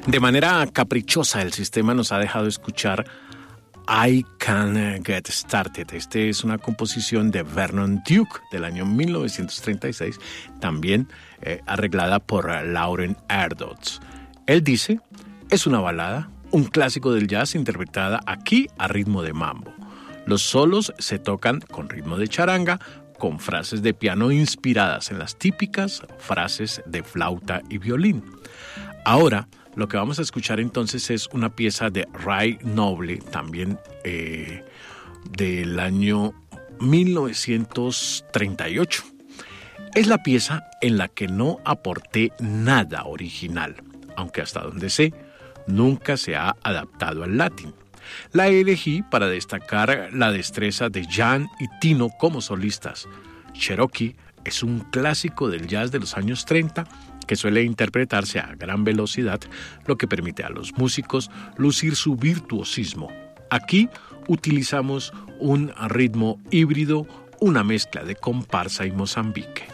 De manera caprichosa, el sistema nos ha dejado escuchar I Can Get Started. Este es una composición de Vernon Duke del año 1936, también arreglada por Lauren Erdős. Él dice, es una balada, un clásico del jazz interpretada aquí a ritmo de mambo. Los solos se tocan con ritmo de charanga, con frases de piano inspiradas en las típicas frases de flauta y violín. Ahora, lo que vamos a escuchar entonces es una pieza de Ray Noble, también del año 1938. Es la pieza en la que no aporté nada original, aunque hasta donde sé, nunca se ha adaptado al latín. La elegí para destacar la destreza de Jan y Tino como solistas. Cherokee es un clásico del jazz de los años 30 que suele interpretarse a gran velocidad, lo que permite a los músicos lucir su virtuosismo. Aquí utilizamos un ritmo híbrido, una mezcla de comparsa y mozambique.